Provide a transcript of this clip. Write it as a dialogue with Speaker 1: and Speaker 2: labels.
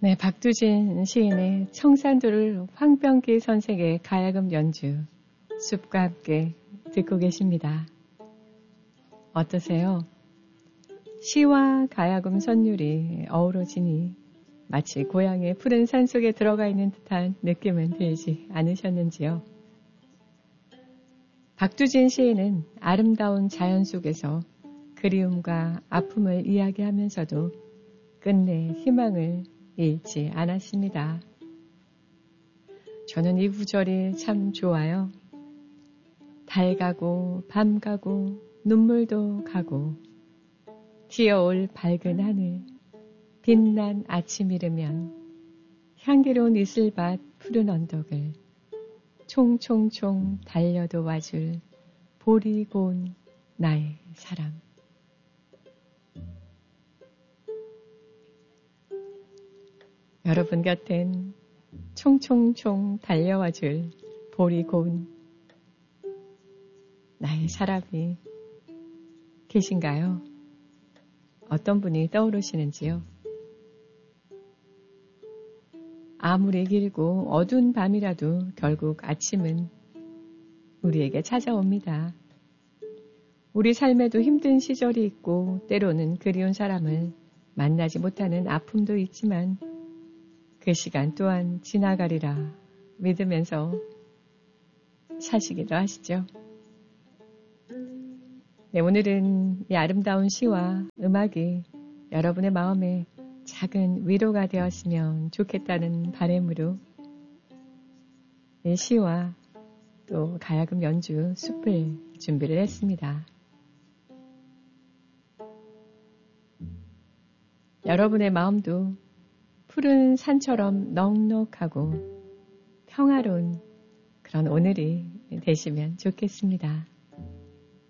Speaker 1: 네, 박두진 시인의 청산도를 황병기 선생의 가야금 연주, 숲과 함께 듣고 계십니다. 어떠세요? 시와 가야금 선율이 어우러지니 마치 고향의 푸른 산속에 들어가 있는 듯한 느낌은 들지 않으셨는지요? 박두진 시인은 아름다운 자연 속에서 그리움과 아픔을 이야기하면서도 끝내 희망을 잃지 않았습니다. 저는 이 구절이 참 좋아요. 달 가고 밤 가고 눈물도 가고 튀어올 밝은 하늘 빛난 아침 이르면 향기로운 이슬밭 푸른 언덕을 총총총 달려도 와줄 보리 고운 나의 사랑. 여러분 곁엔 총총총 달려와줄 보리 고운 나의 사람이 계신가요? 어떤 분이 떠오르시는지요? 아무리 길고 어두운 밤이라도 결국 아침은 우리에게 찾아옵니다. 우리 삶에도 힘든 시절이 있고 때로는 그리운 사람을 만나지 못하는 아픔도 있지만 그 시간 또한 지나가리라 믿으면서 사시기도 하시죠. 네, 오늘은 이 아름다운 시와 음악이 여러분의 마음에 작은 위로가 되었으면 좋겠다는 바람으로 이 시와 또 가야금 연주 숲을 준비를 했습니다. 여러분의 마음도 푸른 산처럼 넉넉하고 평화로운 그런 오늘이 되시면 좋겠습니다.